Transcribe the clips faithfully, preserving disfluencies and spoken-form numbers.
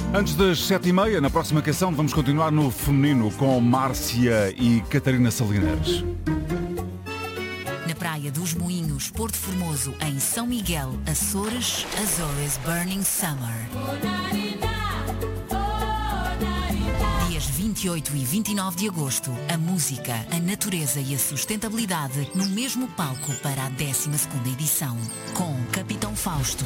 Antes das sete e meia, na próxima canção, vamos continuar no feminino com Márcia e Catarina Salinas. Na Praia dos Moinhos, Porto Formoso, em São Miguel, Açores, Azores Burning Summer. Dias vinte e oito e vinte e nove de agosto, a música, a natureza e a sustentabilidade no mesmo palco para a décima segunda edição. Com Capitão Fausto,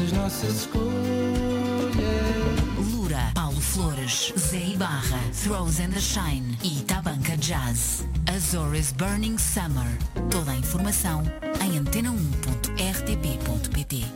Lura, Paulo Flores, Zé Ibarra, Throws and the Shine e Tabanca Jazz. Azores Burning Summer. Toda a informação em antena um ponto r t p ponto p t.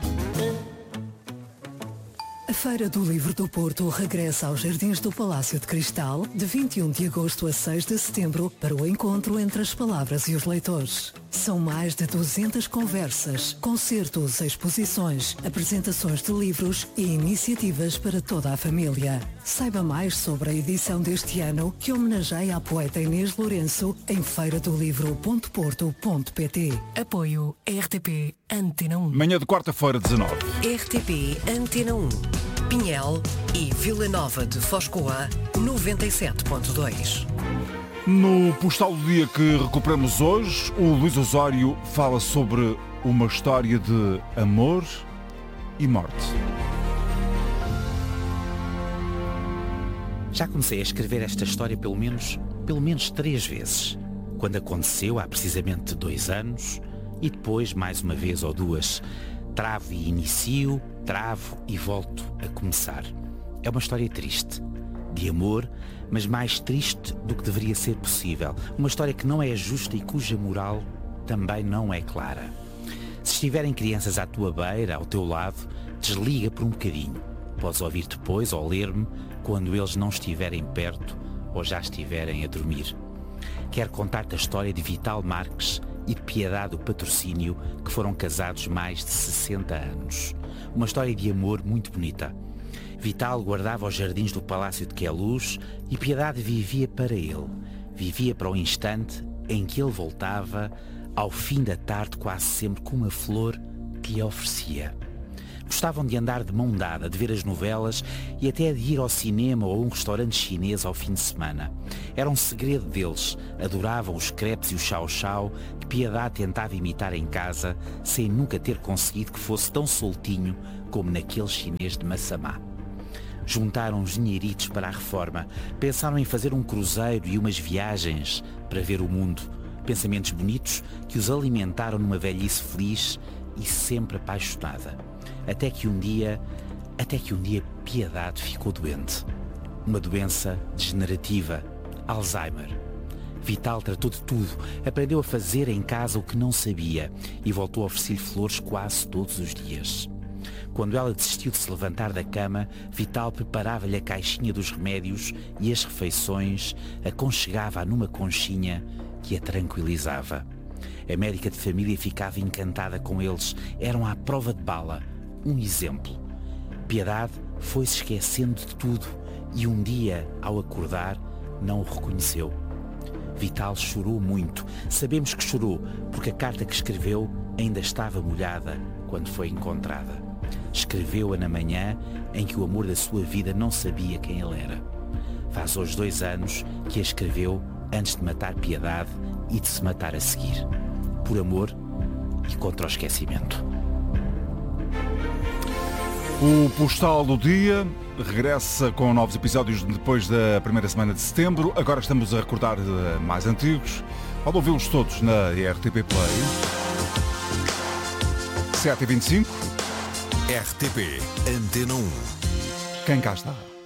A Feira do Livro do Porto regressa aos Jardins do Palácio de Cristal de vinte e um de agosto a seis de setembro para o encontro entre as palavras e os leitores. São mais de duzentas conversas, concertos, exposições, apresentações de livros e iniciativas para toda a família. Saiba mais sobre a edição deste ano que homenageia a poeta Inês Lourenço em feira do livro ponto porto ponto p t. Apoio R T P Antena um. Manhã de quarta-feira, dezanove. R T P Antena um. Pinhel e Vila Nova de Foscoa, noventa e sete ponto dois. No postal do dia que recuperamos hoje, o Luís Osório fala sobre uma história de amor e morte. Já comecei a escrever esta história pelo menos, pelo menos três vezes. Quando aconteceu há precisamente dois anos e depois mais uma vez ou duas. Travo e inicio, travo e volto a começar. É uma história triste, de amor, mas mais triste do que deveria ser possível. Uma história que não é justa e cuja moral também não é clara. Se estiverem crianças à tua beira, ao teu lado, desliga por um bocadinho. Podes ouvir depois ou ler-me quando eles não estiverem perto ou já estiverem a dormir. Quero contar-te a história de Vital Marques e de Piedade do Patrocínio, que foram casados mais de sessenta anos. Uma história de amor muito bonita. Vital guardava os jardins do Palácio de Queluz e Piedade vivia para ele. Vivia para o instante em que ele voltava, ao fim da tarde, quase sempre com uma flor que lhe oferecia. Gostavam de andar de mão dada, de ver as novelas e até de ir ao cinema ou a um restaurante chinês ao fim de semana. Era um segredo deles. Adoravam os crepes e o chau-chau que Piedade tentava imitar em casa, sem nunca ter conseguido que fosse tão soltinho como naquele chinês de Massamá. Juntaram os dinheiritos para a reforma. Pensaram em fazer um cruzeiro e umas viagens para ver o mundo. Pensamentos bonitos que os alimentaram numa velhice feliz e sempre apaixonada. Até que um dia, até que um dia Piedade ficou doente. Uma doença degenerativa, Alzheimer. Vital tratou de tudo, aprendeu a fazer em casa o que não sabia e voltou a oferecer-lhe flores quase todos os dias. Quando ela desistiu de se levantar da cama, Vital preparava-lhe a caixinha dos remédios e as refeições, aconchegava-a numa conchinha que a tranquilizava. A médica de família ficava encantada com eles, eram à prova de bala. Um exemplo. Piedade foi-se esquecendo de tudo e um dia, ao acordar, não o reconheceu. Vital chorou muito. Sabemos que chorou porque a carta que escreveu ainda estava molhada quando foi encontrada. Escreveu-a na manhã em que o amor da sua vida não sabia quem ele era. Faz hoje dois anos que a escreveu antes de matar Piedade e de se matar a seguir. Por amor e contra o esquecimento. O Postal do Dia regressa com novos episódios depois da primeira semana de setembro. Agora estamos a recordar mais antigos. Pode ouvi-los todos na R T P Play. sete e vinte e cinco. R T P Antena um. Quem cá está?